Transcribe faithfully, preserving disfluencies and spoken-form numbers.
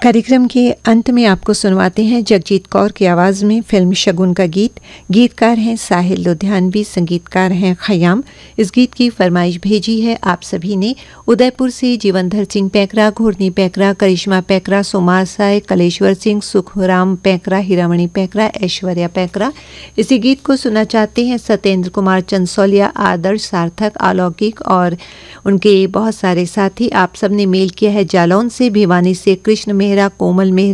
कार्यक्रम के अंत में आपको सुनवाते हैं जगजीत कौर की आवाज़ में फिल्म शगुन का गीत। गीतकार हैं साहिल लुधियानवी, संगीतकार हैं खयाम। इस गीत की फरमाइश भेजी है आप सभी ने उदयपुर से जीवनधर सिंह पैकरा, घूर्णी पैकरा, करिश्मा पैकरा, सोमार साय, कलेश्वर सिंह, सुखराम पैकरा, हीरामणि पैकरा, ऐश्वर्या पैकरा। इसी गीत को सुनना चाहते हैं सत्येंद्र कुमार चंसौलिया, आदर्श, सार्थक, अलौकिक और उनके बहुत सारे साथी। आप सब ने मेल किया है जालौन से, भिवानी से कृष्ण मेहरा, कोमल मेहरा,